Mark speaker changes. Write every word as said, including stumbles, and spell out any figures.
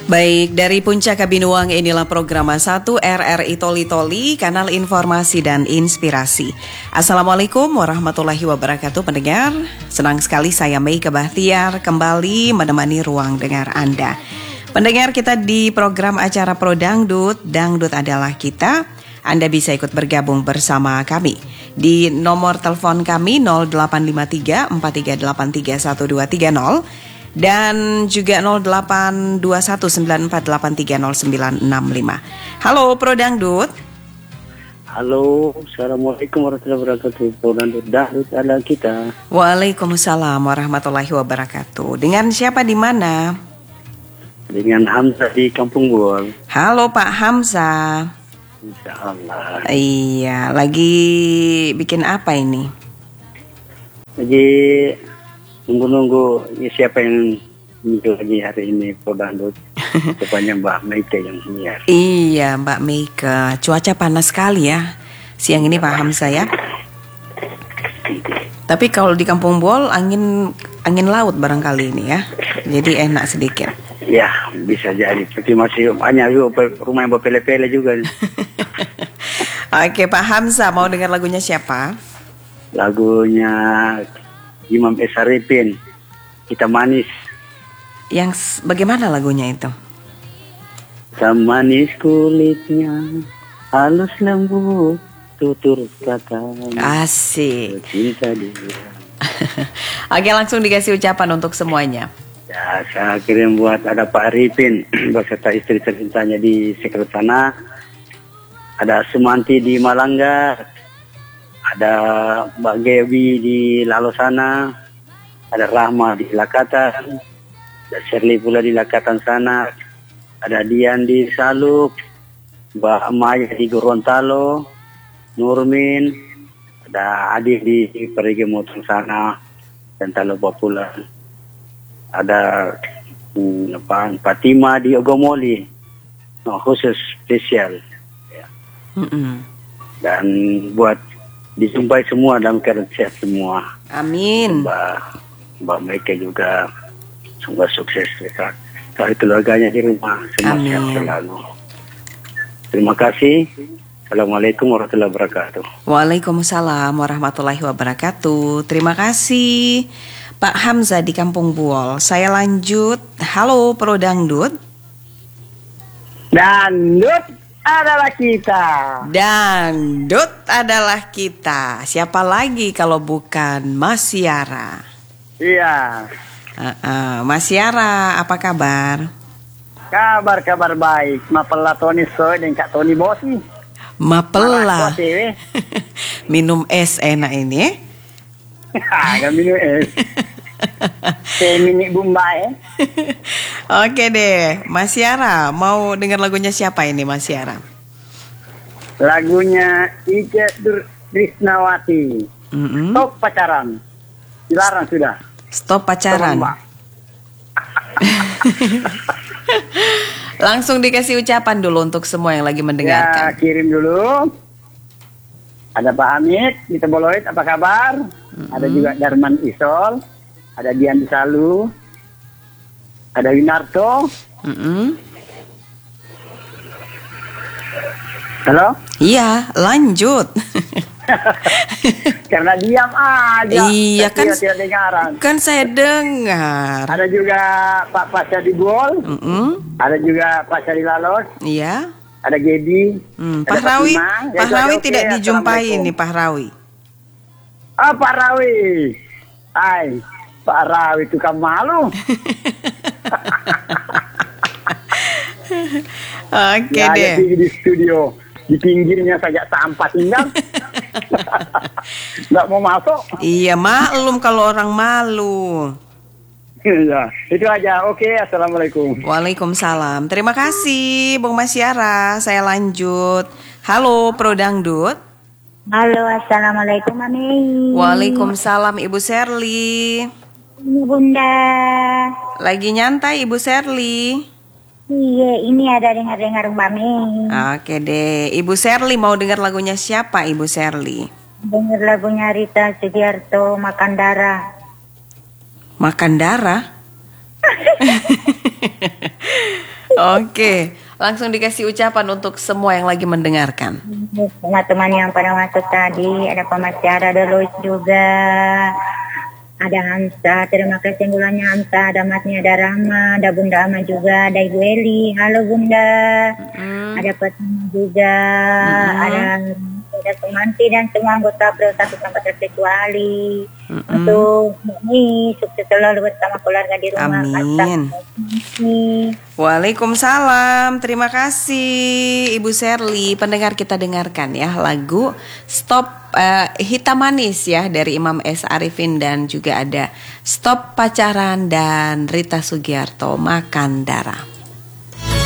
Speaker 1: Baik, dari Puncak Kabinuang inilah program satu R R I Toli Toli, kanal informasi dan inspirasi. Assalamualaikum warahmatullahi wabarakatuh pendengar. Senang sekali saya Meika Bahtiar kembali menemani ruang dengar Anda. Pendengar, kita di program acara Pro Dangdut, Dangdut adalah kita. Anda bisa ikut bergabung bersama kami di nomor telepon kami nol delapan lima tiga empat tiga delapan tiga satu dua tiga nol dan juga nol delapan dua satu sembilan empat delapan tiga nol sembilan enam lima. Halo Pro Dangdut.
Speaker 2: Halo, Assalamualaikum warahmatullahi wabarakatuh. Pro Dangdut, Dangdut adalah kita.
Speaker 1: Waalaikumsalam warahmatullahi wabarakatuh. Dengan siapa di mana?
Speaker 2: Dengan Hamzah di Kampung Buol.
Speaker 1: Halo Pak Hamzah.
Speaker 2: Insyaallah.
Speaker 1: Iya, lagi bikin apa ini?
Speaker 2: Lagi nunggu-nunggu ya, siapa yang muncul lagi hari ini Pro Dangdut. Rupanya Mbak Meika yang nyiar.
Speaker 1: Iya Mbak Meika, cuaca panas sekali ya siang ini Pak Hamzah ya. Tapi kalau di Kampung Buol angin angin laut barangkali ini ya, jadi enak sedikit.
Speaker 2: Ya, bisa jadi. Tapi masih banyak juga rumah yang berpele-pele juga.
Speaker 1: Oke Pak Hamzah, mau dengar lagunya siapa?
Speaker 2: Lagunya Imam S. Arifin, Kita Manis.
Speaker 1: Yang bagaimana lagunya itu?
Speaker 2: Kita manis kulitnya, halus lembut, tutur katanya.
Speaker 1: Asik.
Speaker 2: Cinta dia.
Speaker 1: Oke, langsung dikasih ucapan untuk semuanya.
Speaker 2: Ya, saya kirim buat ada Pak Arifin beserta istri tercintanya di Sekretana, ada Sumanti di Malangga, ada Mbak Gewi di Lalosana, ada Rahma di Lakatan, ada Shirley pula di Lakatan sana, ada Dian di Saluk, Mbak Maya di Gorontalo, Nurmin, ada Adi di Perigi Motong sana, dan tak lupa pula ada hmm, apa, Fatima di Ogomoli, no, khusus spesial ya.
Speaker 1: Mm-mm.
Speaker 2: Dan buat dijumpai semua dalam keadaan sehat semua.
Speaker 1: Amin.
Speaker 2: Mbak Mbak Meika juga semoga sukses mereka, dari keluarganya di rumah semua sehat selalu. Terima kasih. Assalamualaikum warahmatullahi wabarakatuh.
Speaker 1: Waalaikumsalam warahmatullahi wabarakatuh. Terima kasih Pak Hamzah di Kampung Buol. Saya lanjut. Halo Pro Dangdut.
Speaker 3: Dangdut adalah kita.
Speaker 1: Dangdut adalah kita. Siapa lagi kalau bukan Mas Yara?
Speaker 3: Iya.
Speaker 1: Uh-uh. Mas Yara, apa kabar?
Speaker 3: Kabar-kabar baik. Mapela Tony Soy dan Kak Tony Bosi.
Speaker 1: Mapela. Minum es enak ini eh?
Speaker 3: Agak minum es. Saya minik Bombay.
Speaker 1: Oke deh, Mas Yara, mau dengar lagunya siapa ini Mas Yara?
Speaker 3: Lagunya Ica Trisnawati.
Speaker 1: Mm-hmm.
Speaker 3: Stop pacaran. Dilarang sudah.
Speaker 1: Stop pacaran. Langsung dikasih ucapan dulu untuk semua yang lagi mendengarkan.
Speaker 3: Ya, kirim dulu. Ada Pak Amit di Teboloid, apa kabar? Mm-hmm. Ada juga Darman Isol, ada Dian Salu, ada Winarto.
Speaker 1: Mm-hmm.
Speaker 3: Halo?
Speaker 1: Iya, lanjut.
Speaker 3: Karena diam aja.
Speaker 1: Iya kan,
Speaker 3: tidak dengaran.
Speaker 1: Kan saya dengar.
Speaker 3: Ada juga Pak Pasha di Gol.
Speaker 1: Mm-hmm.
Speaker 3: Ada juga Pasha di Lalos.
Speaker 1: Iya.
Speaker 3: Ada Gedi.
Speaker 1: Hmm,
Speaker 3: Ada
Speaker 1: Pak Rawi,
Speaker 3: Fatimah. Ya,
Speaker 1: Pak Rawi
Speaker 3: oke,
Speaker 1: tidak dijumpai
Speaker 3: Assalamualaikum.
Speaker 1: ini Pak Rawi.
Speaker 3: Ah, Pak Rawi. Hai, Pak Rawi tukang malu.
Speaker 1: Oke
Speaker 3: Ya,
Speaker 1: deh.
Speaker 3: ada di studio. Di pinggirnya saja sampah tinggal. Nggak mau masuk.
Speaker 1: Iya, maklum kalau orang malu.
Speaker 3: Ya, itu aja. Oke, Assalamualaikum.
Speaker 1: Waalaikumsalam. Terima kasih Bung Mas Yara. Saya lanjut. Halo Pro Dangdut.
Speaker 4: Halo, Assalamualaikum Mami.
Speaker 1: Waalaikumsalam Ibu Serly.
Speaker 4: Ini Bunda.
Speaker 1: Lagi nyantai Ibu Serly.
Speaker 4: Iya, ini ada dengar-dengar Mami.
Speaker 1: Oke deh. Ibu Serly mau dengar lagunya siapa Ibu Serly?
Speaker 4: Dengar lagunya Rita Sugiarto, Makan Darah.
Speaker 1: Makan darah? Oke, langsung dikasih ucapan untuk semua yang lagi mendengarkan.
Speaker 4: Teman-teman yang pada masuk tadi, ada pemacara, ada Lois juga, ada Hamsa, terima kasih bulannya Hamsa, ada Matnya, ada Rama, ada Bunda Ama juga, ada Ibu Eli, halo Bunda,
Speaker 1: Mm-mm.
Speaker 4: ada Fatima juga,
Speaker 1: Mm-mm.
Speaker 4: ada ada Sumanti dan semua anggota Pro satu tanpa terkecuali.
Speaker 1: Mm-mm.
Speaker 4: Untuk ini sukses selalu bersama keluarga di rumah.
Speaker 1: Amin. Waalaikumsalam. Terima kasih Ibu Sherly. Pendengar, kita dengarkan ya lagu Stop eh, Hitam Manis ya dari Imam S. Arifin, dan juga ada Stop Pacaran dan Rita Sugiarto, Makan Darah.